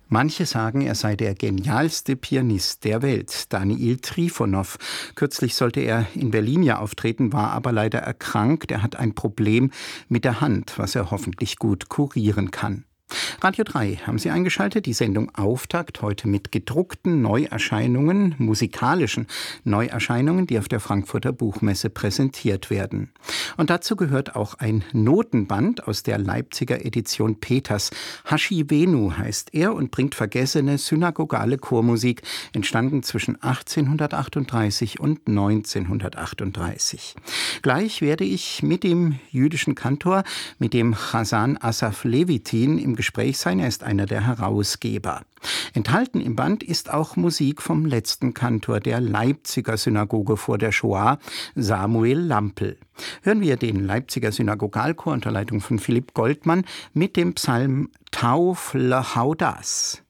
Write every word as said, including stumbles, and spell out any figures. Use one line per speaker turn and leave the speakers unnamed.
Manche sagen, er sei der genialste Pianist der Welt, Daniil Trifonow. Kürzlich sollte er in Berlin ja auftreten, war aber leider erkrankt. Er hat ein Problem mit der Hand, was er hoffentlich gut kurieren kann. Radio drei haben Sie eingeschaltet, die Sendung Auftakt heute mit gedruckten Neuerscheinungen, musikalischen Neuerscheinungen, die auf der Frankfurter Buchmesse präsentiert werden. Und dazu gehört auch ein Notenband aus der Leipziger Edition Peters. Hashi Venu heißt er und bringt vergessene synagogale Chormusik, entstanden zwischen achtzehnhundertachtunddreißig und neunzehnhundertachtunddreißig. Gleich werde ich mit dem jüdischen Kantor, mit dem Chazan Asaf Levitin, im Gespräch sein. Er ist einer der Herausgeber. Enthalten im Band ist auch Musik vom letzten Kantor der Leipziger Synagoge vor der Shoah, Samuel Lampel. Hören wir den Leipziger Synagogalchor unter Leitung von Philipp Goldmann mit dem Psalm Tauf le Haudas.